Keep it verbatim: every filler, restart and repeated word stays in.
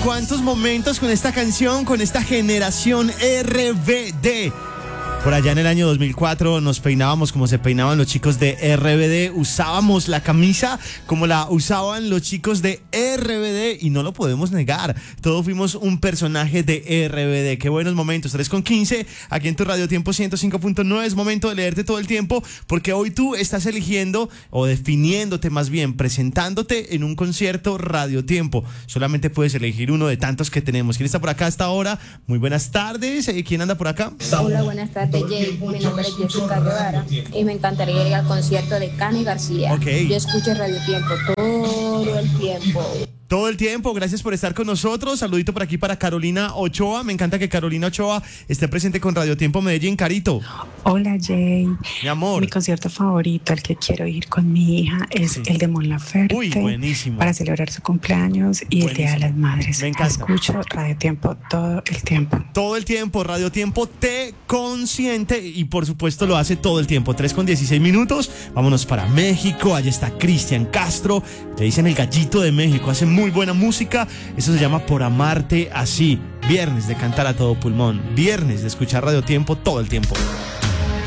cuántos momentos con esta canción, con esta generación R B D. Por allá en el año dos mil cuatro nos peinábamos como se peinaban los chicos de R B D, usábamos la camisa como la usaban los chicos de R B D y no lo podemos negar. Todos fuimos un personaje de R B D. Qué buenos momentos. tres con quince, aquí en tu Radio Tiempo ciento cinco punto nueve. Es momento de leerte todo el tiempo porque hoy tú estás eligiendo o definiéndote más bien, presentándote en un concierto Radio Tiempo. Solamente puedes elegir uno de tantos que tenemos. ¿Quién está por acá hasta ahora? Muy buenas tardes. ¿Quién anda por acá? Hola, buenas tardes. Jay, mi nombre es Jessica Guevara y me encantaría ir al concierto de Cani García. Okay. Yo escucho Radio Tiempo todo el tiempo. Todo el tiempo, gracias por estar con nosotros. Saludito por aquí para Carolina Ochoa. Me encanta que Carolina Ochoa esté presente con Radio Tiempo Medellín. Carito. Hola, Jay. Mi amor. Mi concierto favorito, al que quiero ir con mi hija, es sí. el de Mon Laferte. Uy, buenísimo. Para celebrar su cumpleaños y buenísimo. El Día de las Madres. Me encanta. Escucho Radio Tiempo todo el tiempo. Todo el tiempo. Radio Tiempo te consiente y por supuesto lo hace todo el tiempo. tres con dieciséis minutos. Vámonos para México. Allá está Cristian Castro. Le dicen el gallito de México. Hace muy buena música. Eso se llama Por Amarte Así. Viernes de cantar a todo pulmón. Viernes de escuchar Radio Tiempo todo el tiempo.